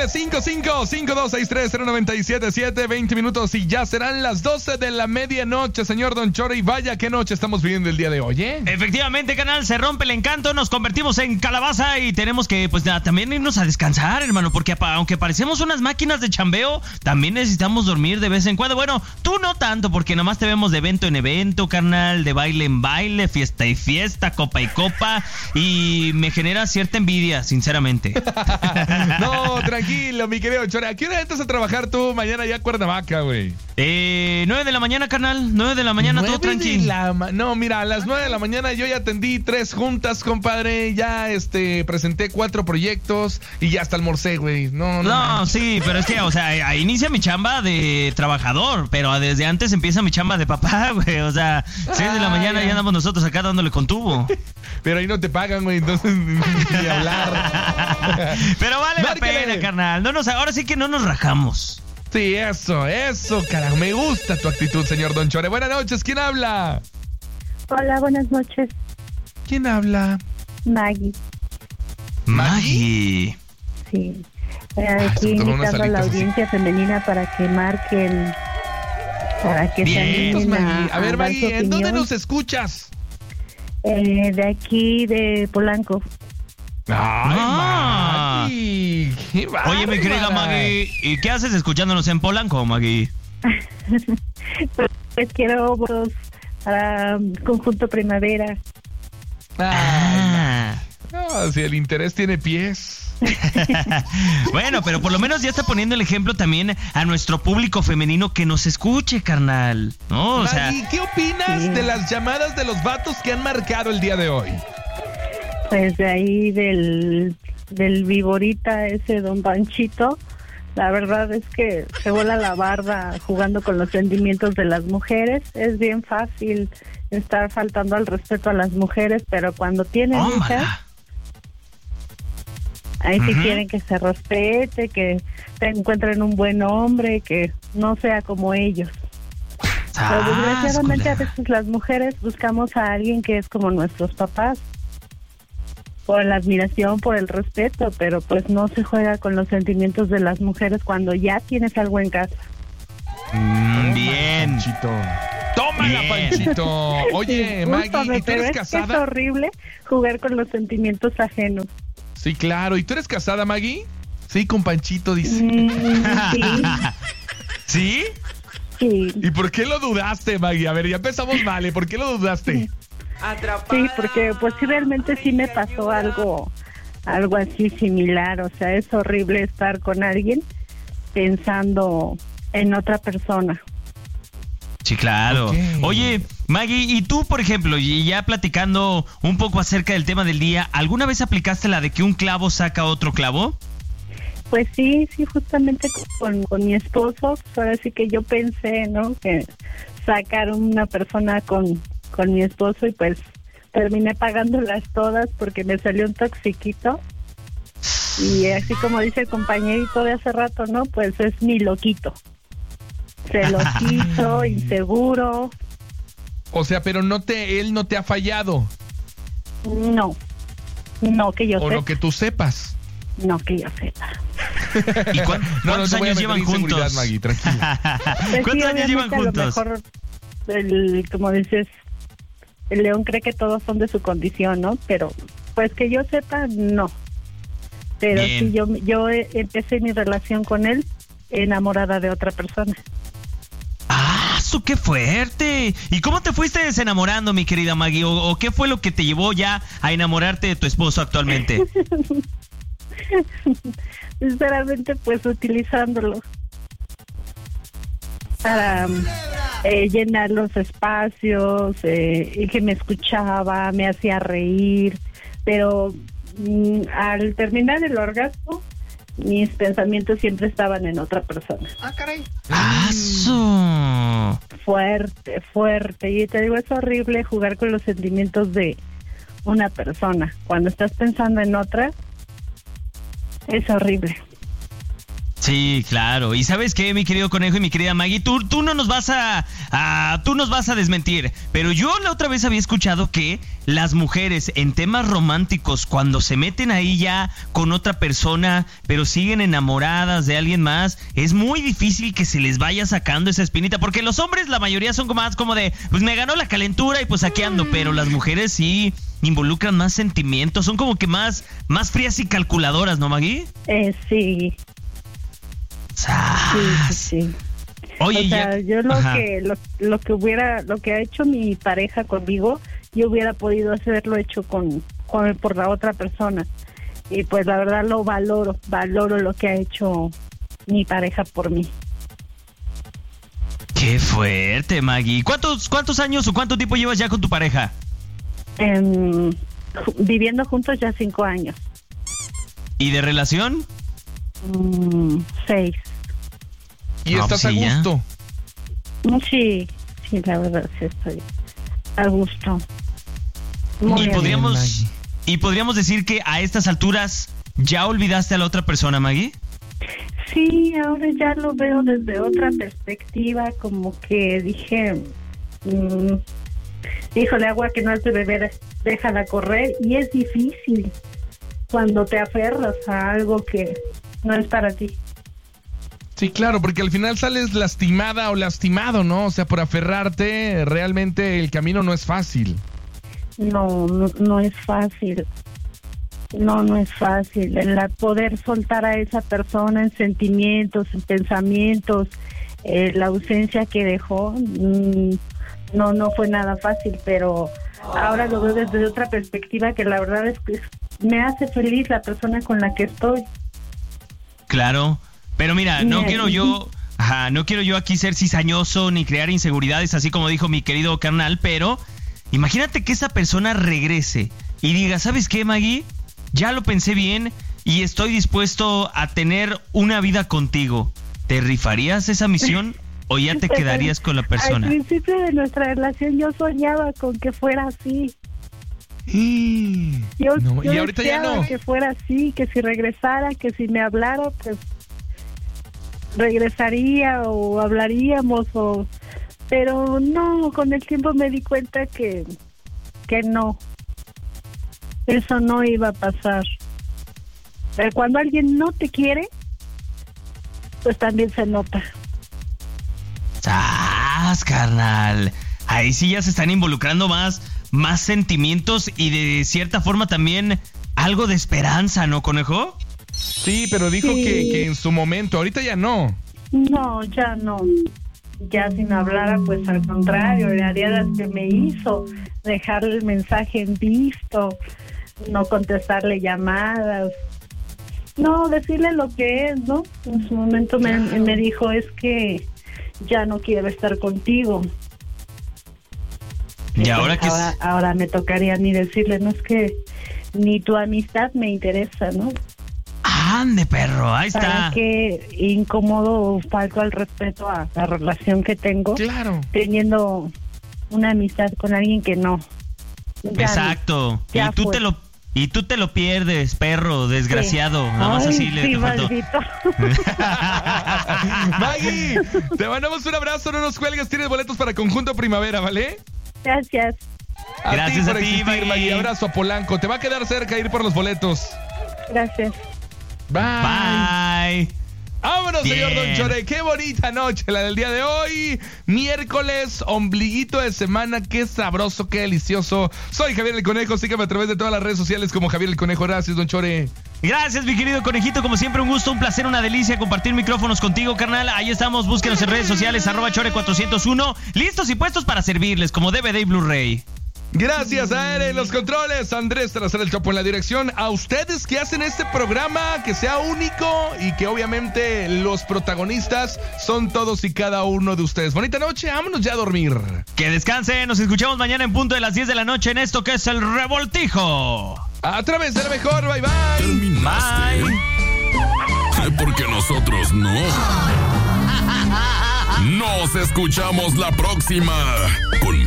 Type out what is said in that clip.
márquenle 5552630977, 20 minutos y ya serán las 12 de la medianoche, señor Don Chore. Y vaya qué noche estamos viviendo el día de hoy, ¿eh? Efectivamente, canal, se rompe el encanto, nos convertimos en calabaza y tenemos que, pues, también irnos a descansar, hermano, porque aunque parecemos unas máquinas de chambeo, también necesitamos dormir de vez en cuando. Bueno, tú no tanto, porque nomás te vemos de evento en evento, carnal, de baile en baile, fiesta y fiesta, copa y copa, y me genera cierta envidia, sinceramente. No, tranquilo, mi querido Chore. ¿A qué hora entras a trabajar tú mañana ya a Cuernavaca, güey? 9 de la mañana, carnal, 9 de la mañana, todo tranquilo. No, mira, a las 9 de la mañana yo ya atendí 3 juntas, compadre. Ya presenté 4 proyectos y ya hasta almorcé, güey. No, sí, pero es que, o sea, ahí inicia mi chamba de trabajador, pero desde antes empieza mi chamba de papá, güey. O sea, 6 de la mañana ya andamos nosotros acá dándole con tubo. Pero ahí no te pagan, güey, entonces ni hablar. Pero vale la pena, carnal. Ahora sí que no nos rajamos. Sí, eso, carajo. Me gusta tu actitud, señor Don Chore. Buenas noches, ¿quién habla? Hola, buenas noches. ¿Quién habla? Maggie. Maggie. Sí. Aquí invitando a la audiencia femenina para que marquen, para que bien, se Maggie. A ver, Maggie, ¿en dónde nos escuchas? De aquí, de Polanco. ¡Ay, Maggie! ¡Qué bárbara! Oye, mi querida Maggie, ¿y qué haces escuchándonos en Polanco, Maggie? Pues quiero votos para Conjunto Primavera. No, si el interés tiene pies. Bueno, pero por lo menos ya está poniendo el ejemplo también a nuestro público femenino que nos escuche, carnal, ¿no? O sea, Maggie, ¿qué opinas de las llamadas de los vatos que han marcado el día de hoy? Pues de ahí del viborita ese don Panchito, la verdad es que se vuela la barda jugando con los sentimientos de las mujeres. Es bien fácil estar faltando al respeto a las mujeres, pero cuando tienen hijas, ahí sí quieren que se respete, que te encuentren un buen hombre, que no sea como ellos. Pero desgraciadamente a veces las mujeres buscamos a alguien que es como nuestros papás, por la admiración, por el respeto, pero pues no se juega con los sentimientos de las mujeres cuando ya tienes algo en casa. Bien. Panchito. ¡Tómala, Panchito! Oye, Maggie, ¿y tú eres casada? Es horrible jugar con los sentimientos ajenos. Sí, claro. ¿Y tú eres casada, Maggie? Sí, con Panchito, dice. Sí. ¿Sí? Sí. ¿Y por qué lo dudaste, Maggie? A ver, ya empezamos mal, ¿por qué lo dudaste? Sí, porque pues sí, realmente sí me pasó algo así similar. O sea, es horrible estar con alguien pensando en otra persona. Sí, claro. Okay. Oye, Maggie, y tú, por ejemplo, y ya platicando un poco acerca del tema del día, ¿alguna vez aplicaste la de que un clavo saca otro clavo? Pues sí, justamente con mi esposo. Ahora sí que yo pensé, ¿no?, que sacar una persona con mi esposo, y pues terminé pagándolas todas porque me salió un toxiquito. Y así como dice el compañerito de hace rato, ¿no?, pues es mi loquito. Se lo quiso, inseguro. O sea, pero él no te ha fallado. No que yo sepa. O lo que tú sepas. No que yo sepa. ¿Y cuántos años llevan juntos? Maggie, tranquila. Pues ¿Cuántos años llevan juntos? A lo mejor, como dices, el león cree que todos son de su condición, ¿no? Pero pues que yo sepa, no. Pero bien. sí, yo empecé mi relación con él enamorada de otra persona. ¡Qué fuerte! ¿Y cómo te fuiste desenamorando, mi querida Maggie? ¿O qué fue lo que te llevó ya a enamorarte de tu esposo actualmente? Sinceramente, pues utilizándolo para llenar los espacios, y que me escuchaba, me hacía reír, pero al terminar el orgasmo, mis pensamientos siempre estaban en otra persona. Caray. Fuerte. Y te digo, es horrible jugar con los sentimientos de una persona. Cuando estás pensando en otra, es horrible. Sí, claro. Y ¿sabes qué, mi querido Conejo y mi querida Maggie? Tú no nos vas tú nos vas a desmentir, pero yo la otra vez había escuchado que las mujeres en temas románticos, cuando se meten ahí ya con otra persona, pero siguen enamoradas de alguien más, es muy difícil que se les vaya sacando esa espinita, porque los hombres, la mayoría son más como de, pues me ganó la calentura y pues aquí ando, pero las mujeres sí involucran más sentimientos, son como que más frías y calculadoras, ¿no, Maggie? Sí. Sí. Oye, o sea, yo Ajá. lo que ha hecho mi pareja conmigo, yo hubiera podido hacerlo hecho por la otra persona. Y pues la verdad lo valoro lo que ha hecho mi pareja por mí. Qué fuerte, Maggie. ¿Cuántos años o cuánto tiempo llevas ya con tu pareja? Viviendo juntos ya 5 años. ¿Y de relación? 6. ¿Y No, estás pues sí, a gusto? Sí, la verdad sí estoy a gusto. Muy Y bien. podríamos decir que a estas alturas ya olvidaste a la otra persona, Maggie. Sí, ahora ya lo veo desde otra perspectiva, como que dije, híjole, agua que no has de beber, déjala correr, y es difícil cuando te aferras a algo que no es para ti. Sí, claro, porque al final sales lastimada o lastimado, ¿no? O sea, por aferrarte, realmente el camino no es fácil. No es fácil. No es fácil. El poder soltar a esa persona en sentimientos, en pensamientos, la ausencia que dejó, no fue nada fácil, pero ahora lo veo desde otra perspectiva, que la verdad es que me hace feliz la persona con la que estoy. Claro, pero mira, no quiero yo aquí ser cizañoso ni crear inseguridades, así como dijo mi querido carnal, pero imagínate que esa persona regrese y diga, ¿sabes qué, Maggie? Ya lo pensé bien y estoy dispuesto a tener una vida contigo. ¿Te rifarías esa misión o ya te quedarías con la persona? Al principio de nuestra relación yo soñaba con que fuera así. Yo y ahorita ya deseaba no. que fuera así, que si regresara, que si me hablara, pues regresaría o hablaríamos, pero no, con el tiempo me di cuenta que no, eso no iba a pasar. Pero cuando alguien no te quiere, pues también se nota. ¡Sas, carnal! Ahí sí ya se están involucrando más sentimientos y de cierta forma también algo de esperanza, ¿no, Conejo? Sí, pero dijo Sí. que en su momento, ahorita ya no. No, ya no. Ya si me hablara, pues al contrario, le haría las que me hizo, dejarle el mensaje en visto, no contestarle llamadas, no, decirle lo que es, ¿no? En su momento me dijo, es que ya no quiero estar contigo. Y ahora que... Ahora me tocaría a mí decirle, no, es que ni tu amistad me interesa, ¿no? ¡Ande, perro! Ahí Para está. que incómodo o falto al respeto a la relación que tengo, Claro. teniendo una amistad con alguien que no. Ya Exacto. ya fue. Y tú te lo pierdes, perro, desgraciado. Nada más así le sí, te faltó. maldito. Maggie, te mandamos un abrazo, no nos cuelgues, tienes boletos para Conjunto Primavera, ¿vale? Gracias. Gracias por a ti, existir, Maggie. Maggie. Abrazo a Polanco. Te va a quedar cerca ir por los boletos. Gracias. Bye. Bye. Vámonos, Bien. señor Don Chore. Qué bonita noche la del día de hoy. Miércoles, ombliguito de semana. Qué sabroso, qué delicioso. Soy Javier el Conejo. Sígueme a través de todas las redes sociales como Javier el Conejo. Gracias, Don Chore. Gracias, mi querido Conejito. Como siempre, un gusto, un placer, una delicia compartir micrófonos contigo, carnal. Ahí estamos. Búsquenos en redes sociales, @Chore401. Listos y puestos para servirles como DVD y Blu-ray. Gracias a él en los controles, Andrés Salazar el Chopo en la dirección. A ustedes que hacen este programa que sea único y que obviamente los protagonistas son todos y cada uno de ustedes. Bonita noche, vámonos ya a dormir. Que descansen. Nos escuchamos mañana en punto de las 10 de la noche en esto que es El Revoltijo. A través de la mejor, bye bye. ¿Terminaste? Porque nosotros no. Nos escuchamos la próxima con